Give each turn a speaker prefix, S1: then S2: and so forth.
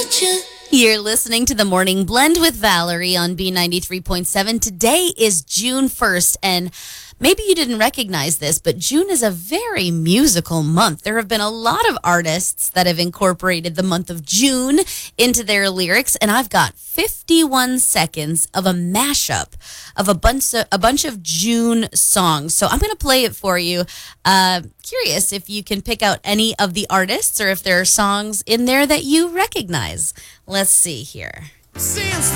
S1: You're listening to the Morning Blend with Valerie on B93.7. Today is June 1st, and maybe you didn't recognize this, but June is a very musical month. There have been a lot of artists that have incorporated the month of June into their lyrics, and I've got 51 seconds of a mashup of a bunch of June songs. So I'm going to play it for you. Curious if you can pick out any of the artists or if there are songs in there that you recognize. Let's see here.